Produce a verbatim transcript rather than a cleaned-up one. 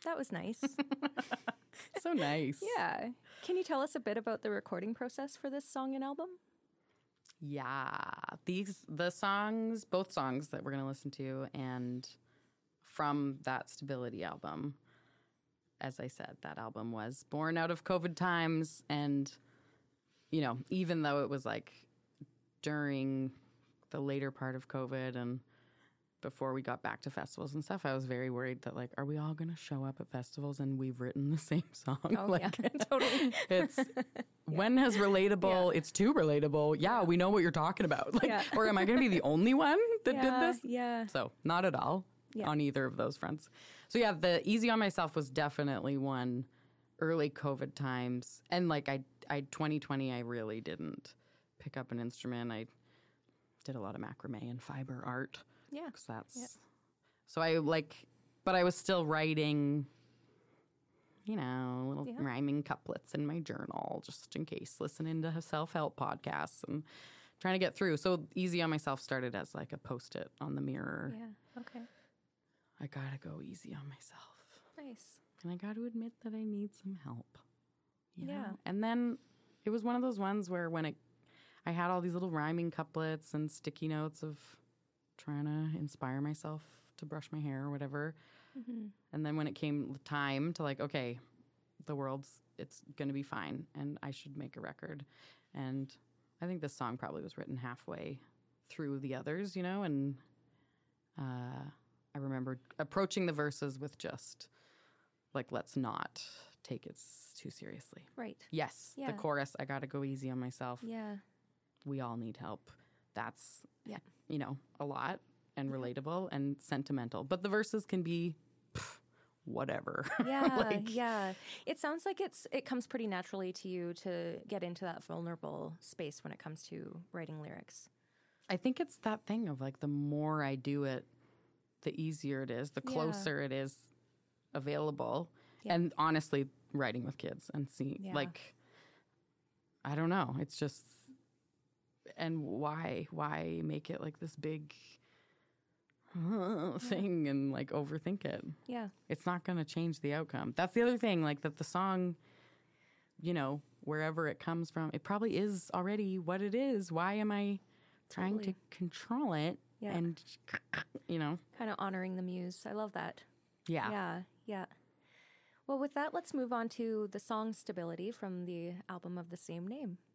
That was nice. So nice. Yeah. Can you tell us a bit about the recording process for this song and album? Yeah. These the songs, both songs that we're going to listen to, and from that Stability album, as I said, that album was born out of COVID times. And, you know, even though it was like during the later part of COVID and before we got back to festivals and stuff, I was very worried that, like, are we all going to show up at festivals and we've written the same song? Oh, like, yeah, totally. It's when has relatable? Yeah. It's too relatable. Yeah, we know what you're talking about. Like, Yeah. or am I going to be the only one that Yeah, did this? yeah. So not at all Yeah. on either of those fronts. So yeah, the Easy on Myself was definitely one early COVID times, and like I, I twenty twenty, I really didn't pick up an instrument. I did a lot of macrame and fiber art. Yeah. Because that's Yeah. so I like, but I was still writing, you know, little Yeah. rhyming couplets in my journal just in case, listening to self-help podcasts and trying to get through. So Easy on Myself started as like a post-it on the mirror. Yeah. Okay. I gotta go easy on myself. Nice. And I gotta admit that I need some help. you know? Yeah. And then it was one of those ones where when it, I had all these little rhyming couplets and sticky notes of trying to inspire myself to brush my hair or whatever. Mm-hmm. And then when it came time to like, okay, the world's, it's going to be fine and I should make a record. And I think this song probably was written halfway through the others, you know, and uh, I remember approaching the verses with just like, let's not take it too seriously. Right. Yes, Yeah. the chorus, I got to go easy on myself. Yeah. We all need help. That's, Yeah. you know, a lot and relatable and sentimental. But the verses can be pff, whatever. Yeah, Like, yeah. It sounds like it's it comes pretty naturally to you to get into that vulnerable space when it comes to writing lyrics. I think it's that thing of like the more I do it, the easier it is, the Yeah. closer it is available. Yeah. And honestly, writing with kids and seeing, Yeah. like, I don't know. It's just, and why, why make it like this big uh, thing and like overthink it? Yeah. It's not going to change the outcome. That's the other thing, like that the song, you know, wherever it comes from, it probably is already what it is. Why am I trying Totally. to control it? Yeah. And, you know, Kind of honoring the muse. I love that. yeah. Yeah, yeah. Well, with that, let's move on to the song Stability from the album of the same name.